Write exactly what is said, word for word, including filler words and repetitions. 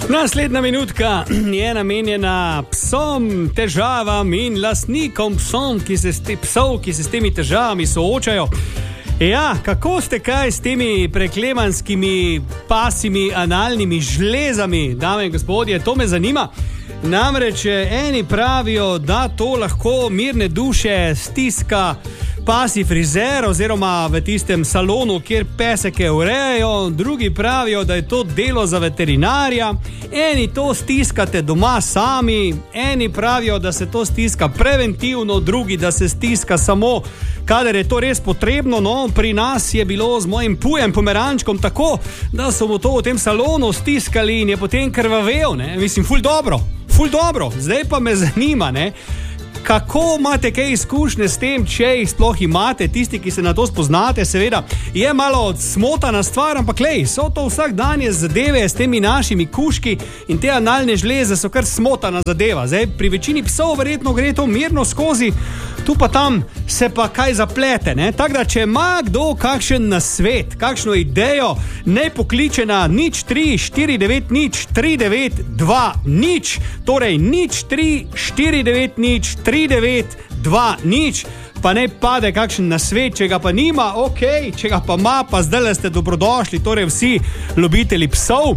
Naslednja minutka je namenjena psom, težavam in lastnikom psom, ki se s te, psov, ki se s temi težavami soočajo. Ja, kako ste kaj s temi preklemanskimi pasimi analnimi žlezami, dame in gospodje, to me zanima. Namreč eni pravijo, da to lahko mirne duše stiska pasji frizer oziroma v tistem salonu, kjer peseke urejajo, drugi pravijo, da je to delo za veterinarja, eni to stiskate doma sami, eni pravijo, da se to stiska preventivno, drugi, da se stiska samo, kadar je to res potrebno. No, pri nas je bilo z mojim pujem pomerančkom tako, da so mu to v tem salonu stiskali in je potem krvavel, ne, mislim, ful dobro. Ful dobro, zdaj pa me zanima, ne, kako imate kaj izkušnje s tem, če jih sploh imate, tisti, ki se na to spoznate, seveda, je malo smotana stvar, ampak lej, so to vsak dan je zadeve s temi našimi kuški in te analne žleze so kar smotana zadeva. Zdaj, pri večini psov verjetno gre to mirno skozi, tu pa tam se pa kaj zaplete, ne, tako da, če ima kdo kakšen nasvet, kakšno idejo, ne pokliče na nič tri štiri devet nič tri devet dva nič, torej nič tri štiri devet nič tri devet dva nič, pa ne pade kakšen nasvet, če ga pa nima, ok, če ga pa ima, pa zdaj ste dobrodošli, torej vsi ljubitelji psov.